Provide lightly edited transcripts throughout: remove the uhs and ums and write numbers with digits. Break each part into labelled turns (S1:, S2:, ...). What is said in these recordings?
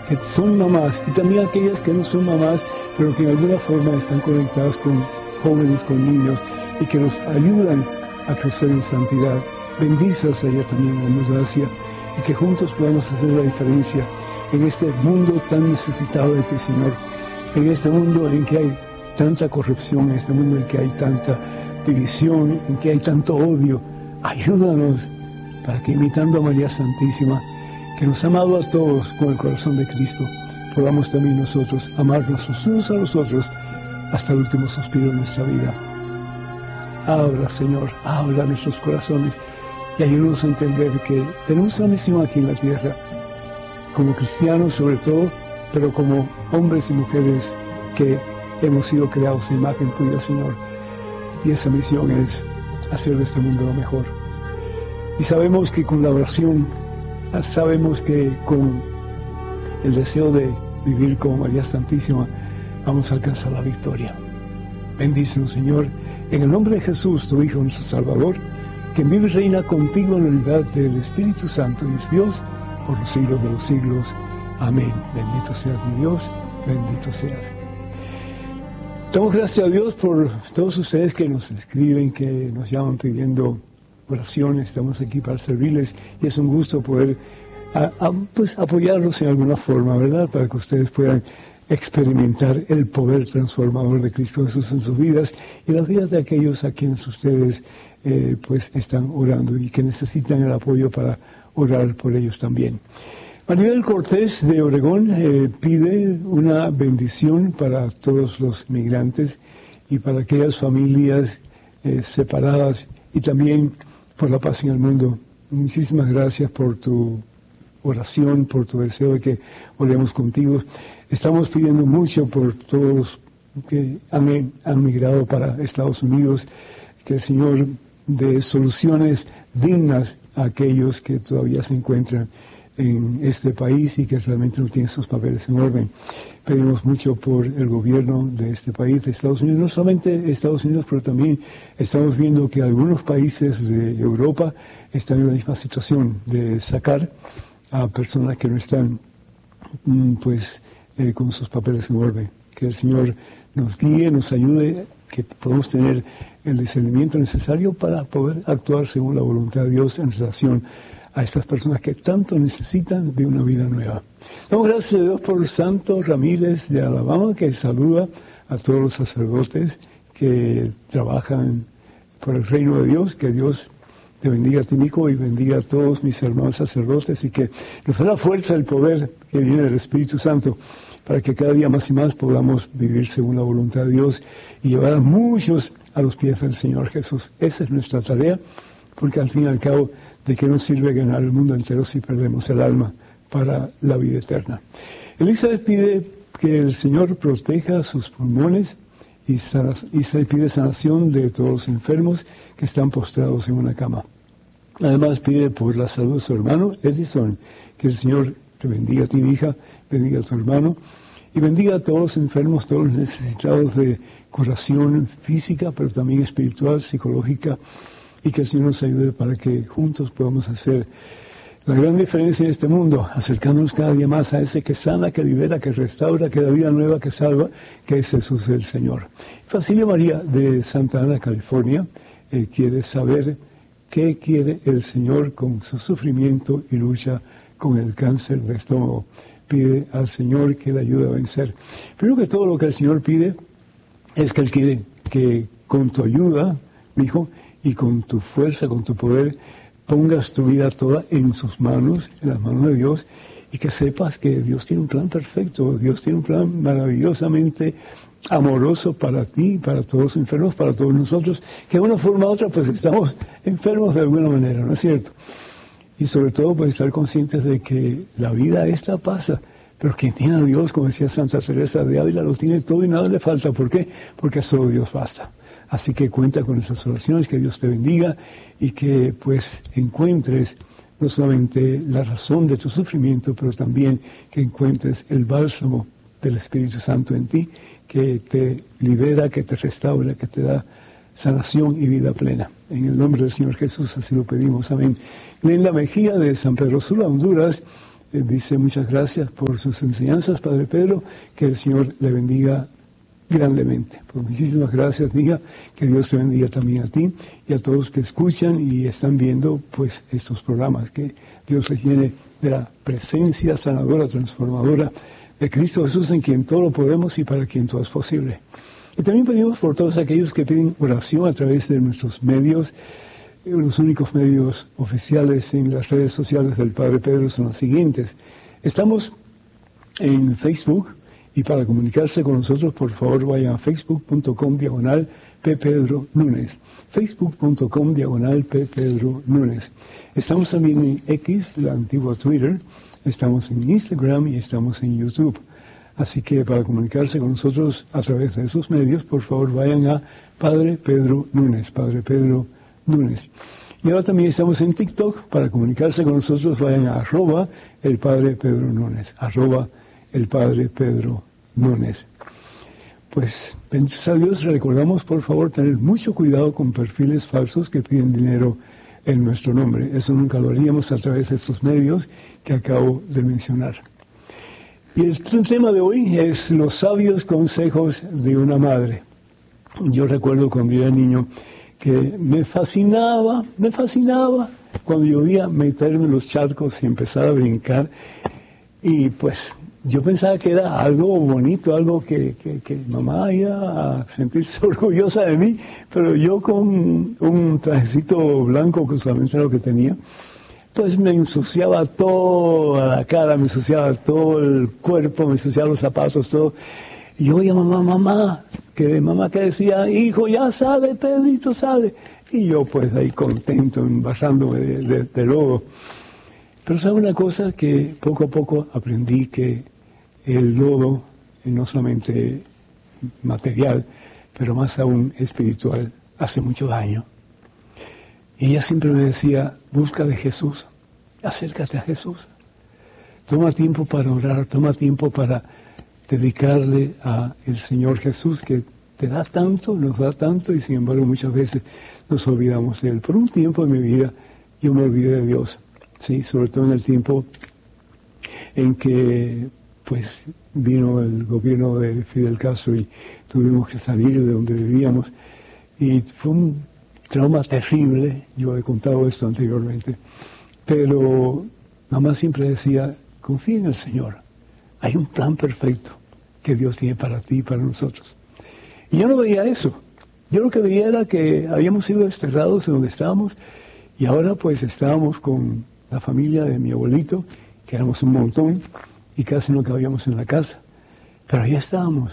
S1: que son mamás, y también aquellas que no son mamás, pero que en alguna forma están conectadas con jóvenes, con niños, y que nos ayudan a crecer en santidad. Bendícelas a ella también, damos gracias, y que juntos podamos hacer la diferencia en este mundo tan necesitado de ti, Señor, en este mundo en que hay tanta corrupción, en este mundo en que hay tanta división, en que hay tanto odio. Ayúdanos para que, imitando a María Santísima, que nos ha amado a todos con el corazón de Cristo, podamos también nosotros amarnos los unos a los otros hasta el último suspiro de nuestra vida. Habla, Señor, habla a nuestros corazones y ayúdanos a entender que tenemos una misión aquí en la tierra, como cristianos sobre todo, pero como hombres y mujeres que hemos sido creados en imagen tuya, Señor. Y esa misión es hacer de este mundo lo mejor. Y sabemos que con la oración, sabemos que con el deseo de vivir como María Santísima, vamos a alcanzar la victoria. Bendícenos, Señor, en el nombre de Jesús, tu Hijo, nuestro Salvador, que vive y reina contigo en la unidad del Espíritu Santo y es Dios por los siglos de los siglos. Amén. Bendito seas mi Dios, bendito seas. Damos gracias a Dios por todos ustedes que nos escriben, que nos llaman pidiendo oraciones. Estamos aquí para servirles y es un gusto poder pues apoyarlos en alguna forma, ¿verdad? Para que ustedes puedan experimentar el poder transformador de Cristo Jesús en sus vidas y las vidas de aquellos a quienes ustedes pues están orando y que necesitan el apoyo para orar por ellos también. Maribel Cortés de Obregón pide una bendición para todos los migrantes y para aquellas familias separadas y también por la paz en el mundo. Muchísimas gracias por tu oración, por tu deseo de que oremos contigo. Estamos pidiendo mucho por todos que han migrado para Estados Unidos, que el Señor dé soluciones dignas a aquellos que todavía se encuentran en este país y que realmente no tienen sus papeles en orden. Pedimos mucho por el gobierno de este país, de Estados Unidos, no solamente Estados Unidos, pero también estamos viendo que algunos países de Europa están en la misma situación de sacar a personas que no están con sus papeles en orden. Que el Señor nos guíe, nos ayude, que podamos tener el discernimiento necesario para poder actuar según la voluntad de Dios en relación a estas personas que tanto necesitan de una vida nueva. Damos gracias a Dios por Santo Ramírez de Alabama, que saluda a todos los sacerdotes que trabajan por el reino de Dios. Que Dios te bendiga a ti, Nico, y bendiga a todos mis hermanos sacerdotes, y que nos dé la fuerza, el poder que viene del Espíritu Santo, para que cada día más y más podamos vivir según la voluntad de Dios y llevar a muchos a los pies del Señor Jesús. Esa es nuestra tarea, porque al fin y al cabo, ¿de qué nos sirve ganar el mundo entero si perdemos el alma para la vida eterna? Elizabeth pide que el Señor proteja sus pulmones y se pide sanación de todos los enfermos que están postrados en una cama. Además pide por la salud de su hermano Edison, que el Señor te bendiga a ti, hija, bendiga a tu hermano y bendiga a todos los enfermos, todos los necesitados de curación física, pero también espiritual, psicológica, y que el Señor nos ayude para que juntos podamos hacer la gran diferencia en este mundo, acercándonos cada día más a ese que sana, que libera, que restaura, que da vida nueva, que salva, que es Jesús el Señor. Facilio María de Santa Ana, California, quiere saber qué quiere el Señor con su sufrimiento y lucha con el cáncer de estómago. Pide al Señor que le ayude a vencer. Primero que todo, lo que el Señor pide es que Él quiere que con tu ayuda, mi hijo, y con tu fuerza, con tu poder, pongas tu vida toda en sus manos, en las manos de Dios, y que sepas que Dios tiene un plan perfecto, Dios tiene un plan maravillosamente amoroso para ti, para todos los enfermos, para todos nosotros, que de una forma u otra pues estamos enfermos de alguna manera, ¿no es cierto? Y sobre todo pues estar conscientes de que la vida esta pasa, pero quien tiene a Dios, como decía Santa Teresa de Ávila, lo tiene todo y nada le falta. ¿Por qué? Porque solo Dios basta. Así que cuenta con esas oraciones, que Dios te bendiga y que pues encuentres no solamente la razón de tu sufrimiento, pero también que encuentres el bálsamo del Espíritu Santo en ti, que te libera, que te restaura, que te da sanación y vida plena. En el nombre del Señor Jesús así lo pedimos. Amén. Glenda Mejía de San Pedro Sula, Honduras, dice muchas gracias por sus enseñanzas, Padre Pedro, que el Señor le bendiga grandemente. Pues muchísimas gracias, mija, que Dios te bendiga también a ti y a todos que escuchan y están viendo pues estos programas, que Dios les llene de la presencia sanadora, transformadora de Cristo Jesús, en quien todo lo podemos y para quien todo es posible. Y también pedimos por todos aquellos que piden oración a través de nuestros medios. Los únicos medios oficiales en las redes sociales del Padre Pedro son los siguientes. Estamos en Facebook, y para comunicarse con nosotros, por favor, vayan a facebook.com/ppedronunes. facebook.com/ppedronunes. Estamos también en X, la antigua Twitter, estamos en Instagram y estamos en YouTube. Así que para comunicarse con nosotros a través de esos medios, por favor, vayan a Padre Pedro Nunes, Padre Pedro Nunes. Y ahora también estamos en TikTok. Para comunicarse con nosotros, vayan a @el Padre Pedro Nunes, @el Padre Pedro Nunes. Pues, benditos a Dios, recordamos, por favor, tener mucho cuidado con perfiles falsos que piden dinero en nuestro nombre. Eso nunca lo haríamos a través de estos medios que acabo de mencionar. Y el tema de hoy es los sabios consejos de una madre. Yo recuerdo cuando yo era niño que me fascinaba cuando llovía meterme en los charcos y empezar a brincar. Y pues yo pensaba que era algo bonito, algo que mamá iba a sentirse orgullosa de mí, pero yo con un trajecito blanco, que solamente era lo que tenía, pues me ensuciaba toda la cara, me ensuciaba todo el cuerpo, me ensuciaba los zapatos, todo. Y yo oía mamá que decía, hijo, ya sale, Pedrito, sale. Y yo pues ahí contento, embarrándome de lodo. Pero sabe una cosa que poco a poco aprendí, que el lodo, no solamente material, pero más aún espiritual, hace mucho daño. Y ella siempre me decía, busca de Jesús, acércate a Jesús. Toma tiempo para orar, toma tiempo para dedicarle a el Señor Jesús, que te da tanto, nos da tanto, y sin embargo muchas veces nos olvidamos de Él. Por un tiempo de mi vida yo me olvidé de Dios, ¿sí? Sobre todo en el tiempo en que pues vino el gobierno de Fidel Castro y tuvimos que salir de donde vivíamos, y fue un trauma terrible. Yo he contado esto anteriormente, pero mamá siempre decía, confía en el Señor, hay un plan perfecto que Dios tiene para ti y para nosotros. Y yo no veía eso. Yo lo que veía era que habíamos sido desterrados de donde estábamos, y ahora pues estábamos con la familia de mi abuelito, que éramos un montón, y casi no cabíamos en la casa. Pero ahí estábamos.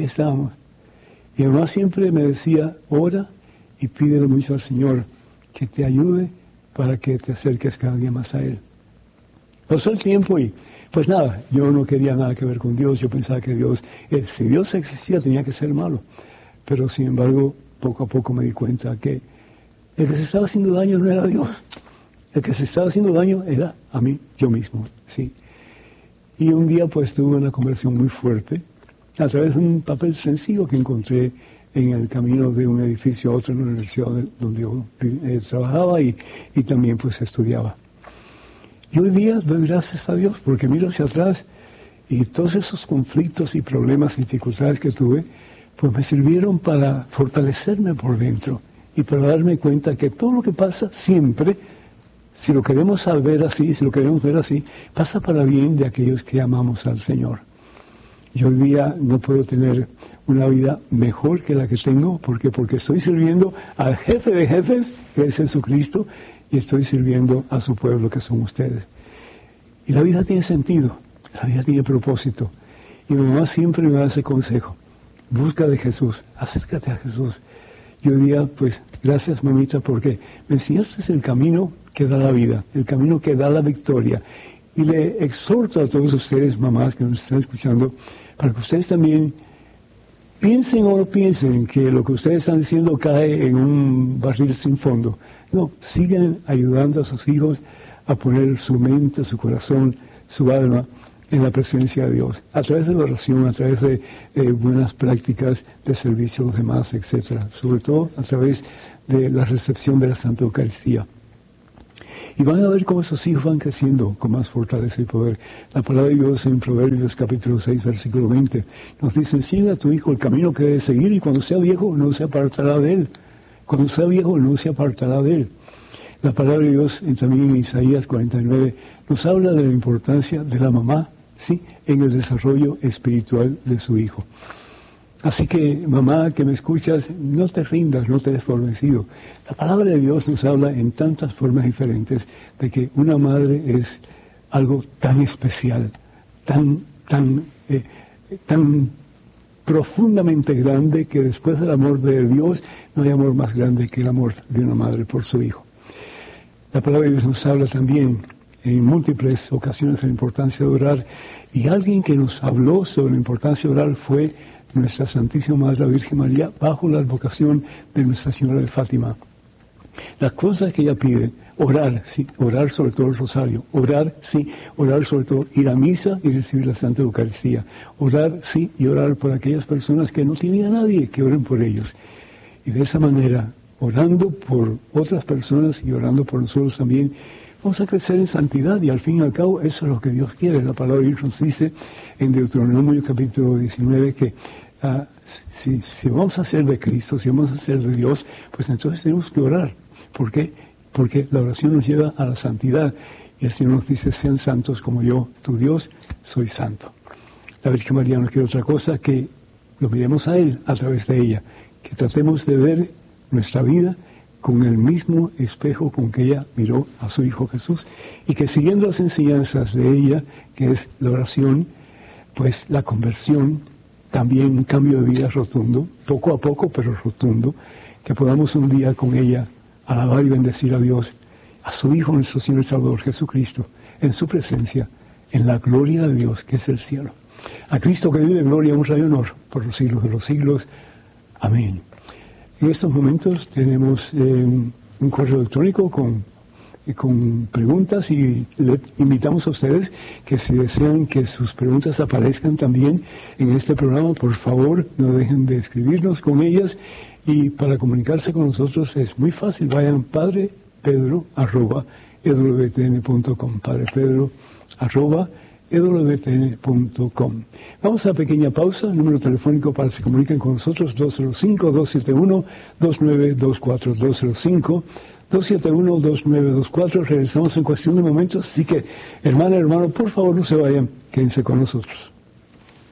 S1: Y mamá siempre me decía, ora y pídele mucho al Señor que te ayude para que te acerques cada día más a Él. Pasó el tiempo y pues nada, yo no quería nada que ver con Dios. Yo pensaba que Dios, si Dios existía, tenía que ser malo. Pero sin embargo, poco a poco me di cuenta que el que se estaba haciendo daño no era Dios. El que se estaba haciendo daño era a mí, yo mismo, ¿sí? Y un día pues tuve una conversión muy fuerte a través de un papel sencillo que encontré en el camino de un edificio a otro en la universidad donde yo trabajaba y también pues estudiaba. Y hoy día doy gracias a Dios porque miro hacia atrás y todos esos conflictos y problemas y dificultades que tuve pues me sirvieron para fortalecerme por dentro y para darme cuenta que todo lo que pasa siempre, si lo queremos ver así, pasa para bien de aquellos que amamos al Señor. Y hoy día no puedo tener una vida mejor que la que tengo. ¿Por qué? Porque estoy sirviendo al jefe de jefes, que es Jesucristo, y estoy sirviendo a su pueblo, que son ustedes. Y la vida tiene sentido, la vida tiene propósito. Y mi mamá siempre me da ese consejo. Busca de Jesús, acércate a Jesús. Y hoy día, pues, gracias mamita, porque me enseñaste el camino que da la vida, el camino que da la victoria. Y le exhorto a todos ustedes, mamás que nos están escuchando, para que ustedes también piensen o no piensen que lo que ustedes están diciendo cae en un barril sin fondo. No, sigan ayudando a sus hijos a poner su mente, su corazón, su alma en la presencia de Dios, a través de la oración, a través de buenas prácticas de servicio a los demás, etc. Sobre todo a través de la recepción de la Santa Eucaristía. Y van a ver cómo esos hijos van creciendo con más fortaleza y poder. La palabra de Dios en Proverbios capítulo 6, versículo 20, nos dice: enseña a tu hijo el camino que debe seguir, y cuando sea viejo no se apartará de él. Cuando sea viejo no se apartará de él. La palabra de Dios también en Isaías 49 nos habla de la importancia de la mamá, ¿sí?, en el desarrollo espiritual de su hijo. Así que, mamá que me escuchas, no te rindas, no te des por vencido. La palabra de Dios nos habla en tantas formas diferentes de que una madre es algo tan especial, tan profundamente grande, que después del amor de Dios no hay amor más grande que el amor de una madre por su hijo. La palabra de Dios nos habla también en múltiples ocasiones de la importancia de orar, y alguien que nos habló sobre la importancia de orar fue nuestra Santísima Madre, la Virgen María, bajo la advocación de Nuestra Señora de Fátima. Las cosas que ella pide: orar, sí, orar sobre todo el rosario, orar, sí, orar sobre todo ir a misa y recibir la Santa Eucaristía, orar, sí, y orar por aquellas personas que no tienen a nadie, que oren por ellos. Y de esa manera, orando por otras personas y orando por nosotros también, vamos a crecer en santidad, y al fin y al cabo eso es lo que Dios quiere. La palabra de Dios nos dice en Deuteronomio capítulo 19 que si vamos a ser de Cristo, si vamos a ser de Dios, pues entonces tenemos que orar. ¿Por qué? Porque la oración nos lleva a la santidad, y el Señor nos dice: sean santos como yo, tu Dios, soy santo. La Virgen María no quiere otra cosa que lo miremos a Él a través de ella, que tratemos de ver nuestra vida con el mismo espejo con que ella miró a su Hijo Jesús, y que siguiendo las enseñanzas de ella, que es la oración, pues la conversión, también un cambio de vida rotundo, poco a poco pero rotundo, que podamos un día con ella alabar y bendecir a Dios, a su Hijo nuestro Señor y Salvador Jesucristo, en su presencia, en la gloria de Dios que es el cielo. A Cristo que vive, gloria, honra y honor por los siglos de los siglos. Amén. En estos momentos tenemos un correo electrónico con preguntas, y le invitamos a ustedes que, si desean que sus preguntas aparezcan también en este programa, por favor no dejen de escribirnos con ellas, y para comunicarse con nosotros es muy fácil: vayan padrepedro@ewtn.com, padrepedro@ewtn.com. Vamos a una pequeña pausa. El número telefónico para que se comuniquen con nosotros: 205-271-2924, 271-2924. Regresamos en cuestión de momentos, así que, hermana, hermano, por favor no se vayan, quédense con nosotros.